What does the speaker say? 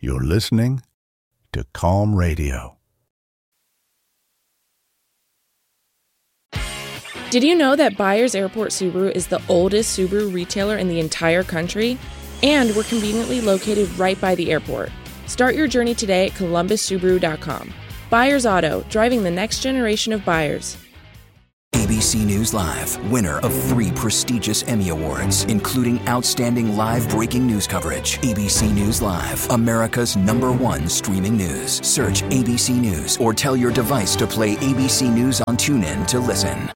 You're listening to Calm Radio. Did you know that Byers Airport Subaru is the oldest Subaru retailer in the entire country? And we're conveniently located right by the airport. Start your journey today at columbussubaru.com. Byers Auto, driving the next generation of buyers. ABC News Live, winner of 3 prestigious Emmy Awards, including Outstanding Live Breaking News Coverage. ABC News Live, America's #1 streaming news. Search ABC News or tell your device to play ABC News on TuneIn to listen.